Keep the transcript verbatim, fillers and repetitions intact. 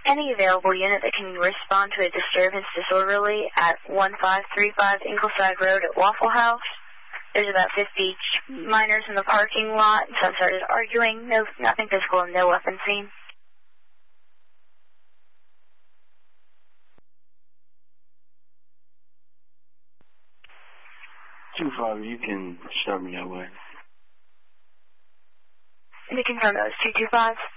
any available unit that can respond to a disturbance disorderly at one five three five Ingleside Road at Waffle House. There's about fifty minors in the parking lot, and some started arguing. No, nothing physical and no weapon seen. two five, you can start me that way. Let me confirm that was two two five.